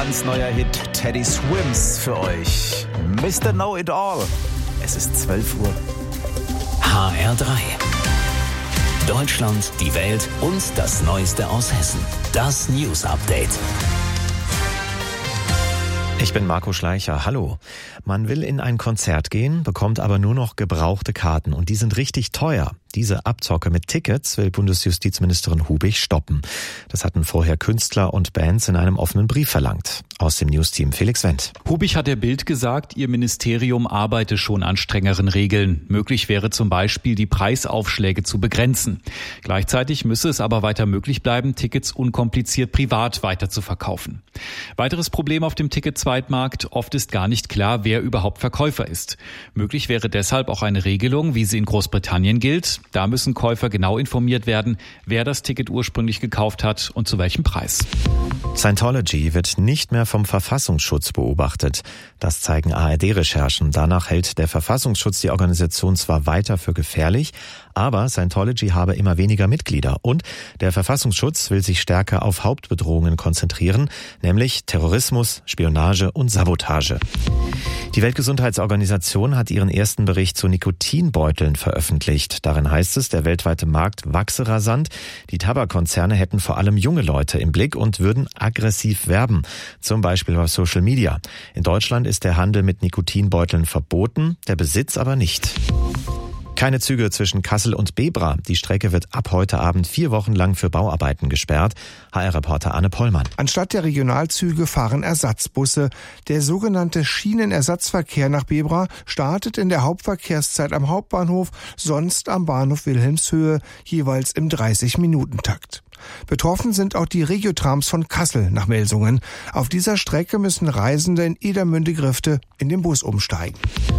ganz neuer Hit Teddy Swims für euch. Mr. Know-It-All. Es ist 12 Uhr. HR3. Deutschland, die Welt und das Neueste aus Hessen. Das News Update. Ich bin Marco Schleicher. Hallo. Man will in ein Konzert gehen, bekommt aber nur noch gebrauchte Karten und die sind richtig teuer. Diese Abzocke mit Tickets will Bundesjustizministerin Hubig stoppen. Das hatten vorher Künstler und Bands in einem offenen Brief verlangt. Aus dem Newsteam Felix Wendt. Hubig hat der Bild gesagt, ihr Ministerium arbeite schon an strengeren Regeln. Möglich wäre zum Beispiel, die Preisaufschläge zu begrenzen. Gleichzeitig müsse es aber weiter möglich bleiben, Tickets unkompliziert privat weiter zu verkaufen. Weiteres Problem auf dem Ticket-Zweitmarkt: oft ist gar nicht klar, wer überhaupt Verkäufer ist. Möglich wäre deshalb auch eine Regelung, wie sie in Großbritannien gilt. Da müssen Käufer genau informiert werden, wer das Ticket ursprünglich gekauft hat und zu welchem Preis. Scientology wird nicht mehr vom Verfassungsschutz beobachtet. Das zeigen ARD-Recherchen. Danach hält der Verfassungsschutz die Organisation zwar weiter für gefährlich, aber Scientology habe immer weniger Mitglieder. Und der Verfassungsschutz will sich stärker auf Hauptbedrohungen konzentrieren, nämlich Terrorismus, Spionage und Sabotage. Die Weltgesundheitsorganisation hat ihren ersten Bericht zu Nikotinbeuteln veröffentlicht. Darin heißt es, der weltweite Markt wachse rasant. Die Tabakkonzerne hätten vor allem junge Leute im Blick und würden aggressiv werben, zum Beispiel auf Social Media. In Deutschland ist der Handel mit Nikotinbeuteln verboten, der Besitz aber nicht. Keine Züge zwischen Kassel und Bebra. Die Strecke wird ab heute Abend 4 Wochen lang für Bauarbeiten gesperrt. HR-Reporter Arne Pollmann. Anstatt der Regionalzüge fahren Ersatzbusse. Der sogenannte Schienenersatzverkehr nach Bebra startet in der Hauptverkehrszeit am Hauptbahnhof, sonst am Bahnhof Wilhelmshöhe, jeweils im 30-Minuten-Takt. Betroffen sind auch die Regiotrams von Kassel nach Melsungen. Auf dieser Strecke müssen Reisende in Edermünde-Grifte in den Bus umsteigen.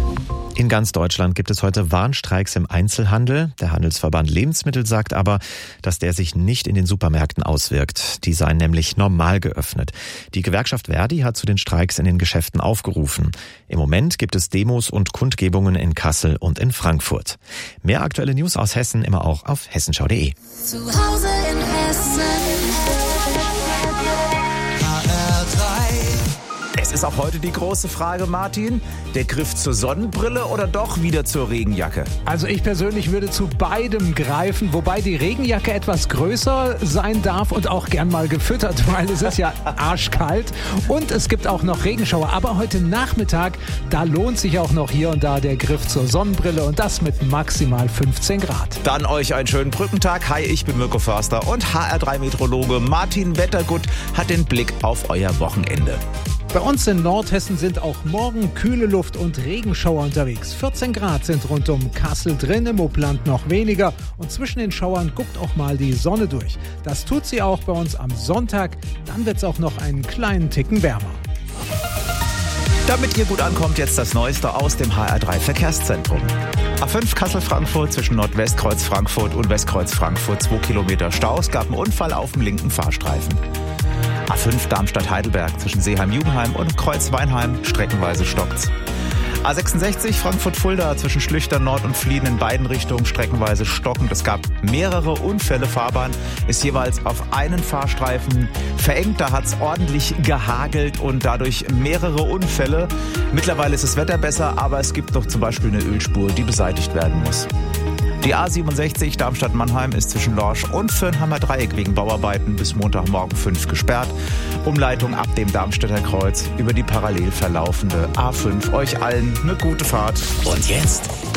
In ganz Deutschland gibt es heute Warnstreiks im Einzelhandel. Der Handelsverband Lebensmittel sagt aber, dass der sich nicht in den Supermärkten auswirkt. Die seien nämlich normal geöffnet. Die Gewerkschaft Verdi hat zu den Streiks in den Geschäften aufgerufen. Im Moment gibt es Demos und Kundgebungen in Kassel und in Frankfurt. Mehr aktuelle News aus Hessen immer auch auf hessenschau.de. Zu Hause in Hessen. Es ist auch heute die große Frage, Martin. Der Griff zur Sonnenbrille oder doch wieder zur Regenjacke? Also ich persönlich würde zu beidem greifen, wobei die Regenjacke etwas größer sein darf und auch gern mal gefüttert, weil es ist ja arschkalt und es gibt auch noch Regenschauer. Aber heute Nachmittag, da lohnt sich auch noch hier und da der Griff zur Sonnenbrille und das mit maximal 15 Grad. Dann euch einen schönen Brückentag. Hi, ich bin Mirko Förster und HR3-Meteorologe Martin Wettergut hat den Blick auf euer Wochenende. Bei uns in Nordhessen sind auch morgen kühle Luft und Regenschauer unterwegs. 14 Grad sind rund um Kassel drin, im Upland noch weniger. Und zwischen den Schauern guckt auch mal die Sonne durch. Das tut sie auch bei uns am Sonntag. Dann wird es auch noch einen kleinen Ticken wärmer. Damit ihr gut ankommt, jetzt das Neueste aus dem HR3 Verkehrszentrum. A5 Kassel-Frankfurt zwischen Nordwestkreuz Frankfurt und Westkreuz Frankfurt 2 Kilometer Stau. Es gab einen Unfall auf dem linken Fahrstreifen. A5 Darmstadt-Heidelberg zwischen Seeheim-Jugenheim und Kreuz-Weinheim, streckenweise stockt's. A66 Frankfurt-Fulda zwischen Schlüchtern Nord und Flieden in beiden Richtungen streckenweise stockend. Es gab mehrere Unfälle. Fahrbahn ist jeweils auf einen Fahrstreifen verengt. Da hat's ordentlich gehagelt und dadurch mehrere Unfälle. Mittlerweile ist das Wetter besser, aber es gibt noch zum Beispiel eine Ölspur, die beseitigt werden muss. Die A67 Darmstadt-Mannheim ist zwischen Lorsch und Fürnheimer Dreieck wegen Bauarbeiten bis Montagmorgen 5 gesperrt. Umleitung ab dem Darmstädter Kreuz über die parallel verlaufende A5. Euch allen eine gute Fahrt. Und jetzt